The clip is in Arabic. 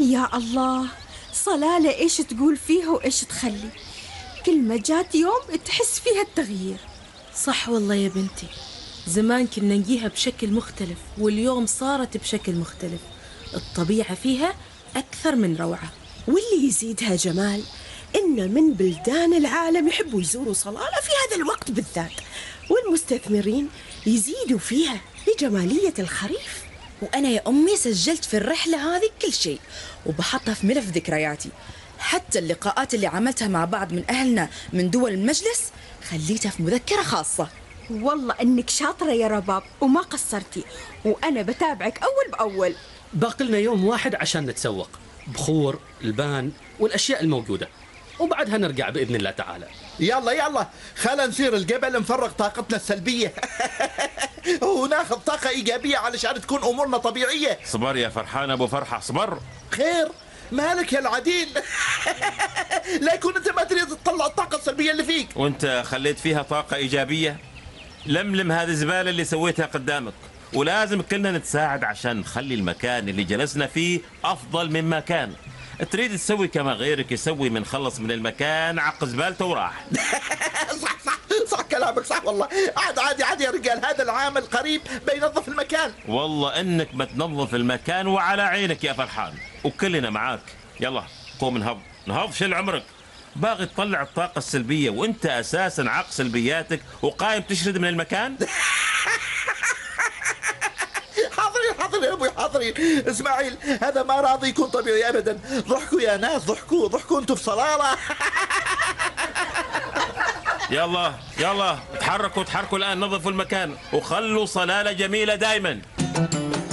يا الله، صلالة إيش تقول فيها وإيش تخلي. كل ما جات يوم تحس فيها التغيير. صح والله يا بنتي، زمان كنا نجيها بشكل مختلف واليوم صارت بشكل مختلف. الطبيعة فيها أكثر من روعة. واللي يزيدها جمال إن من بلدان العالم يحبوا يزوروا صلالة في هذا الوقت بالذات، والمستثمرين يزيدوا فيها لجمالية الخريف. وأنا يا أمي سجلت في الرحلة هذه كل شيء وبحطها في ملف ذكرياتي، حتى اللقاءات اللي عملتها مع بعض من أهلنا من دول المجلس خليتها في مذكرة خاصة. والله إنك شاطرة يا رباب وما قصرتي، وأنا بتابعك أول بأول. باقي لنا يوم واحد عشان نتسوق بخور البان والأشياء الموجودة، وبعدها نرجع بإذن الله تعالى. يلا يلا خلينا نسير الجبل نفرغ طاقتنا السلبية وناخذ طاقة إيجابية علشان تكون أمورنا طبيعية. صبر يا فرحان أبو فرحة صبر. خير مالك يا العديل لا يكون أنت ما تريد تطلع الطاقة السلبية اللي فيك وأنت خليت فيها طاقة إيجابية. لملم هذه الزبالة اللي سويتها قدامك، ولازم كلنا نتساعد عشان نخلي المكان اللي جلسنا فيه أفضل مما كان. تريد تسوي كما غيرك يسوي، من خلص من المكان عق زبالته وراح. صح كلامك صح والله. عادي يا رجال، هذا العامل قريب بينظف المكان. والله انك بتنظف المكان وعلى عينك يا فرحان، وكلنا معاك. يلا قوم نهض شل عمرك. باغي تطلع الطاقة السلبية وانت اساسا عق سلبياتك وقايم تشرد من المكان. حاضرين يا ابوي حاضرين. اسماعيل هذا ما راضي يكون طبيعي ابدا. ضحكوا يا ناس، ضحكوا انتوا في صلالة. يلا تحركوا الآن، نظفوا المكان وخلوا صلالة جميلة دايما.